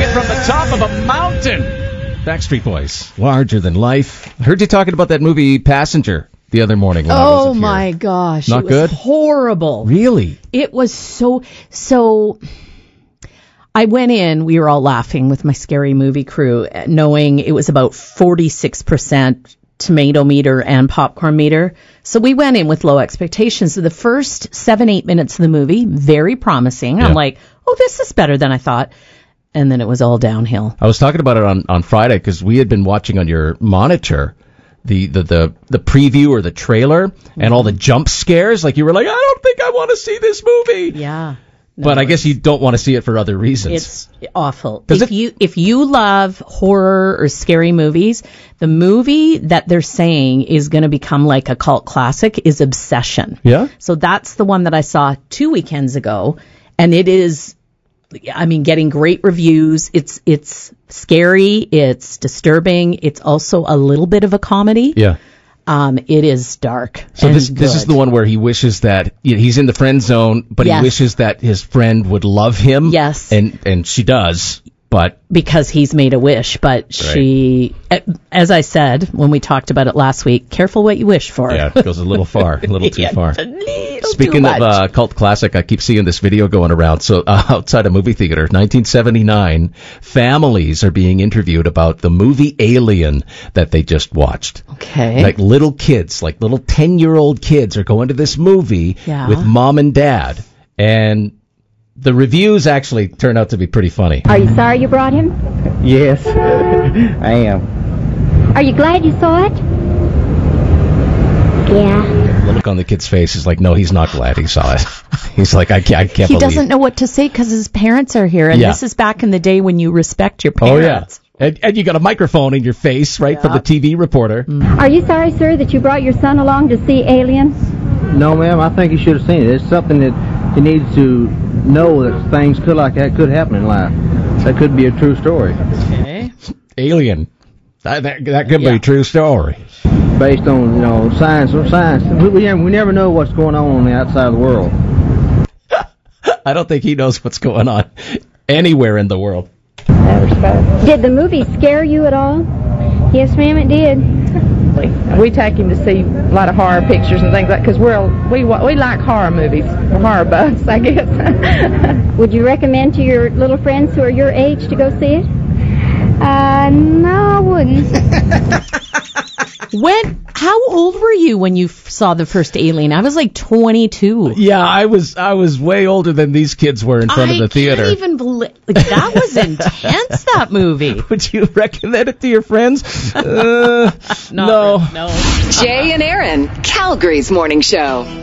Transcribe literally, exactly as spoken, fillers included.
it from the top of a mountain. Backstreet Boys, larger than life. I heard you talking about that movie Passenger the other morning. When oh I wasn't my here. gosh. Not it was good? Horrible. Really? It was so, so... I went in, we were all laughing with my scary movie crew, knowing it was about forty-six percent tomato meter and popcorn meter. So we went in with low expectations. So the first seven, eight minutes of the movie, very promising. Yeah. I'm like, oh, this is better than I thought. And then it was all downhill. I was talking about it on, on Friday because we had been watching on your monitor the, the, the, the preview or the trailer mm-hmm. and all the jump scares. Like you were like, I don't think I want to see this movie. Yeah. No, but I guess you don't want to see it for other reasons. It's awful. Does if it? you if you love horror or scary movies, the movie that they're saying is going to become like a cult classic is Obsession. Yeah. So that's the one that I saw two weekends ago, and it is, I mean, getting great reviews. It's it's scary. It's disturbing. It's also a little bit of a comedy. Yeah. Um, it is dark. So and this good. this is the one where he wishes that you know, he's in the friend zone, but yes. he wishes that his friend would love him. Yes, and and she does, but because he's made a wish. But right. she, as I said when we talked about it last week, careful what you wish for. Yeah, it goes a little far, a little too yeah, far. A little Speaking too of uh, cult classic, I keep seeing this video going around. So uh, outside a movie theater, nineteen seventy-nine, families are being interviewed about the movie Alien that they just watched. Okay. Like little kids, like little ten-year-old kids are going to this movie yeah. with mom and dad. And the reviews actually turn out to be pretty funny. Are you sorry you brought him? Yes, I am. Are you glad you saw it? Yeah. The look on the kid's face is like, no, he's not glad he saw it. He's like, I can't, I can't he believe. He doesn't know what to say because his parents are here, and yeah. this is back in the day when you respect your parents. Oh, yeah. And, and you got a microphone in your face, right, yeah. from the T V reporter. Mm. Are you sorry, sir, that you brought your son along to see Alien? No, ma'am, I think he should have seen it. It's something that he needs to know that things could like that could happen in life. That could be a true story. Okay. Alien. That, that, that could yeah. be a true story. Based on, you know, science or science. We, we, we never know what's going on on the outside of the world. I don't think he knows what's going on anywhere in the world. Did the movie scare you at all? Yes, ma'am, it did. We take him to see a lot of horror pictures and things like that because we're we we like horror movies. We're horror buffs, I guess. Would you recommend to your little friends who are your age to go see it? Uh, no, I wouldn't. When? How old were you when you f- saw the first Alien? I was like twenty-two. Yeah, I was. I was way older than these kids were in front I of the theater. I can't even believe like, that was intense. That movie. Would you recommend it to your friends? Uh, no. No. Jay and Aaron, Calgary's morning show.